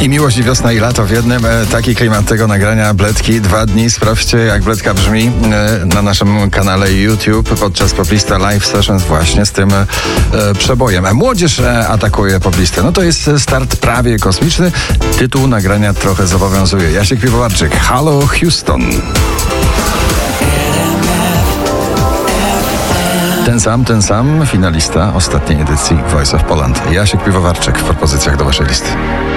I miłość, i wiosna, i lato w jednym. Taki klimat tego nagrania Bledki. 2 dni. Sprawdźcie, jak Bledka brzmi na naszym kanale YouTube podczas Poplista Live Sessions właśnie z tym przebojem. Młodzież atakuje Poplistę. No to jest start prawie kosmiczny. Tytuł nagrania trochę zobowiązuje. Jasiek Piwowarczyk. Halo Houston. Ten sam finalista ostatniej edycji Voice of Poland. Jasiek Piwowarczyk w propozycjach do waszej listy.